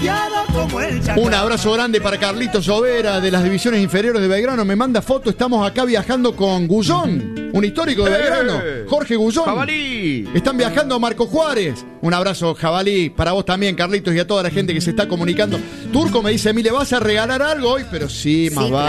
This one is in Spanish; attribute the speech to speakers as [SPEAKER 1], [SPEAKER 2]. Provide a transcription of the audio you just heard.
[SPEAKER 1] Un abrazo grande para Carlitos Overa de las divisiones inferiores de Belgrano. Me manda foto. Estamos acá viajando con Gullón, un histórico de Belgrano. Jorge Gullón.
[SPEAKER 2] Jabalí.
[SPEAKER 1] Están viajando a Marco Juárez. Un abrazo, Jabalí, para vos también, Carlitos, y a toda la gente que se está comunicando. Turco me dice: ¿le vas a regalar algo hoy? Pero sí, más vale.